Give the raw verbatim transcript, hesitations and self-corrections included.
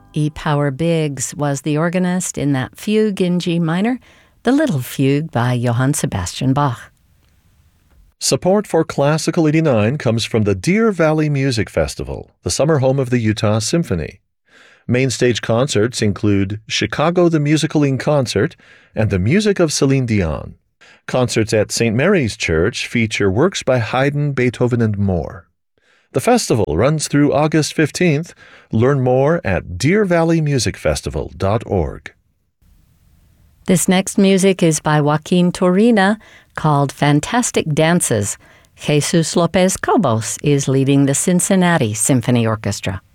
E. Power Biggs was the organist in that fugue in G minor, the Little Fugue by Johann Sebastian Bach. Support for Classical eighty-nine comes from the Deer Valley Music Festival, the summer home of the Utah Symphony. Main stage concerts include Chicago the Musical in Concert and the music of Celine Dion. Concerts at Saint Mary's Church feature works by Haydn, Beethoven, and more. The festival runs through August fifteenth. Learn more at deer valley music festival dot org. This next music is by Joaquin Turina, called Fantastic Dances. Jesus Lopez Cobos is leading the Cincinnati Symphony Orchestra.